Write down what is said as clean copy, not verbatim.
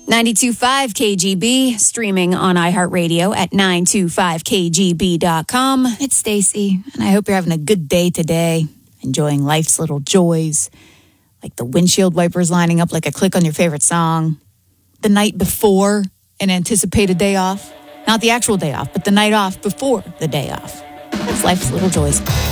92.5 KGB, streaming on iHeartRadio at 925kgb.com. It's Stacy, and I hope you're having a good day today, enjoying life's little joys, like the windshield wipers lining up like a click on your favorite song, the night before an anticipated day off, not the actual day off, but the night off before the day off. That's life's little joys.